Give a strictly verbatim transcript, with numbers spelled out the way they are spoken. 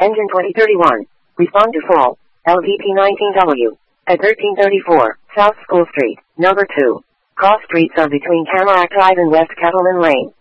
Engine twenty thirty-one. Respond to fall. L V P nineteen W. At thirteen thirty-four, South School Street, number two. Cross streets are between Tamarack Drive and West Kettleman Lane.